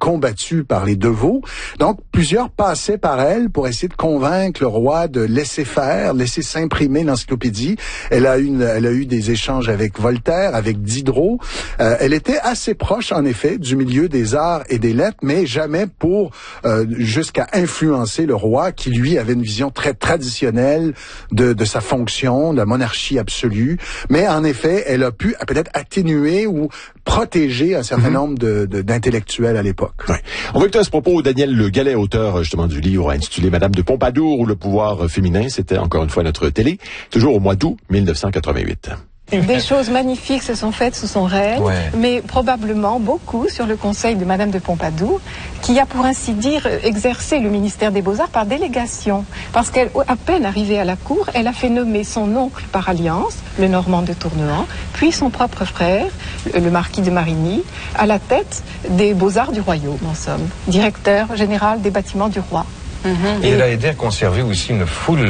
combattue par les Deveau. Donc, plusieurs passaient par elle pour essayer de convaincre le roi de laisser faire, laisser s'imprimer l'encyclopédie. Elle a eu des échanges avec Voltaire, avec Diderot. Elle était assez proche, en effet, du milieu des arts et des lettres, mais jamais pour jusqu'à influencer le roi, qui lui avait une vision très traditionnelle de sa fonction, de la monarchie absolue. Mais en effet, elle a pu peut-être atténuer ou protéger un certain nombre d'intellectuels à l'époque. Ouais. On va écouter à ce propos Daniel Le Gallais, auteur justement du livre intitulé Madame de Pompadour ou le pouvoir féminin. C'était encore une fois notre télé, toujours au mois d'août 1988. Des choses magnifiques se sont faites sous son règne, mais probablement beaucoup sur le conseil de Madame de Pompadour, qui a pour ainsi dire exercé le ministère des Beaux-Arts par délégation. Parce qu'à peine arrivée à la cour, elle a fait nommer son oncle par alliance, le Normand de Tournehan, puis son propre frère, le marquis de Marigny, à la tête des Beaux-Arts du Royaume, en somme, directeur général des bâtiments du roi. Et elle a aidé à conserver aussi une foule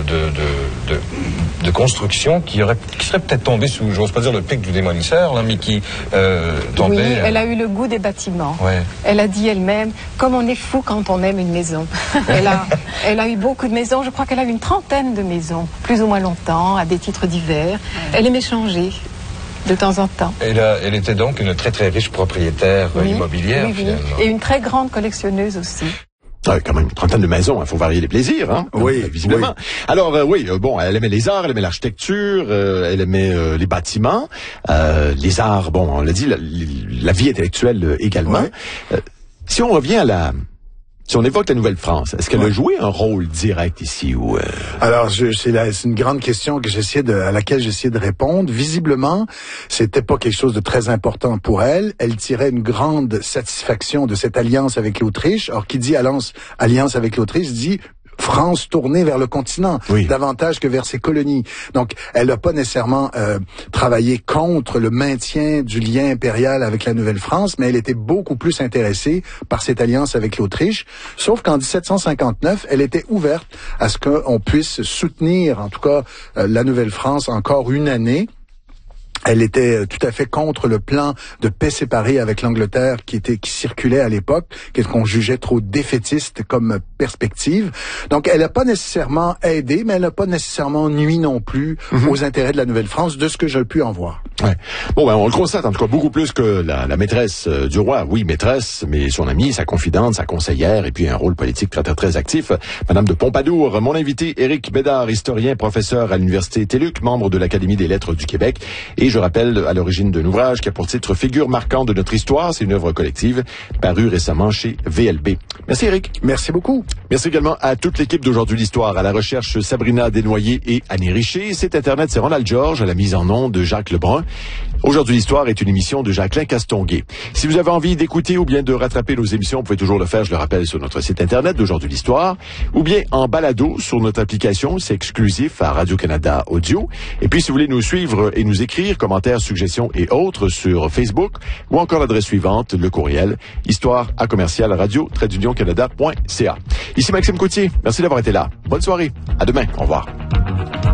de constructions qui seraient peut-être tombées sous, j'ose pas dire le pic du démolisseur, là, mais qui tombaient... Oui, elle a eu le goût des bâtiments. Ouais. Elle a dit elle-même, comme on est fou quand on aime une maison. Elle a eu beaucoup de maisons, je crois qu'elle a eu une trentaine de maisons, plus ou moins longtemps, à des titres divers. Elle aimait changer de temps en temps. Elle était donc une très très riche propriétaire immobilière, finalement. Et une très grande collectionneuse aussi. Ah, quand même une trentaine de maisons, il faut varier les plaisirs, hein? Oui, visiblement. Oui. Alors, bon, elle aimait les arts, elle aimait l'architecture, elle aimait les bâtiments, les arts, bon, on l'a dit, la vie intellectuelle également. Si on revient si on évoque la Nouvelle-France, est-ce qu'elle a joué un rôle direct ici ou Alors, c'est une grande question à laquelle j'essayais de répondre. Visiblement, c'était pas quelque chose de très important pour elle. Elle tirait une grande satisfaction de cette alliance avec l'Autriche. Or, qui dit alliance avec l'Autriche dit France tournée vers le continent, davantage que vers ses colonies. Donc, elle n'a pas nécessairement travaillé contre le maintien du lien impérial avec la Nouvelle-France, mais elle était beaucoup plus intéressée par cette alliance avec l'Autriche. Sauf qu'en 1759, elle était ouverte à ce qu'on puisse soutenir, en tout cas, la Nouvelle-France encore une année. Elle était tout à fait contre le plan de paix séparée avec l'Angleterre qui circulait à l'époque, qu'on jugeait trop défaitiste comme perspective. Donc, elle n'a pas nécessairement aidé, mais elle n'a pas nécessairement nui non plus aux intérêts de la Nouvelle-France, de ce que j'ai pu en voir. Ouais. Bon, on le constate en tout cas beaucoup plus que la maîtresse du roi. Oui, maîtresse, mais son amie, sa confidente, sa conseillère, et puis un rôle politique très très très actif. Madame de Pompadour, mon invité, Éric Bédard, historien, professeur à l'Université TÉLUQ, membre de l'Académie des lettres du Québec, et je rappelle à l'origine d'un ouvrage qui a pour titre Figure marquante de notre histoire. C'est une œuvre collective parue récemment chez VLB. Merci Éric. Merci beaucoup. Merci également à toute l'équipe d'Aujourd'hui l'Histoire, à la recherche Sabrina Desnoyers et Annie Richer. Site internet, c'est Ronald Georges, à la mise en onde de Jacques Lebrun. Aujourd'hui l'Histoire est une émission de Jacqueline Castonguay. Si vous avez envie d'écouter ou bien de rattraper nos émissions, vous pouvez toujours le faire, je le rappelle, sur notre site internet d'Aujourd'hui l'Histoire, ou bien en balado sur notre application, c'est exclusif à Radio-Canada Audio. Et puis si vous voulez nous suivre et nous écrire, commentaires, suggestions et autres sur Facebook, ou encore l'adresse suivante, le courriel, histoire@radio-canada.ca. Ici Maxime Coutier, merci d'avoir été là. Bonne soirée, à demain, au revoir.